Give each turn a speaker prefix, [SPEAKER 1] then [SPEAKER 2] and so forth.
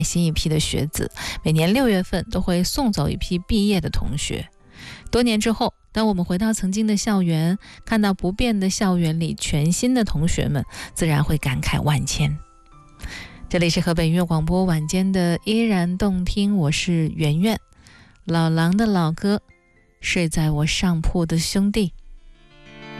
[SPEAKER 1] 新一批的学子，每年6月份都会送走一批毕业的同学。多年之后，当我们回到曾经的校园，看到不变的校园里全新的同学们，自然会感慨万千。这里是河北音乐广播晚间的依然动听，我是圆圆。老狼的老歌，睡在我上铺的兄弟。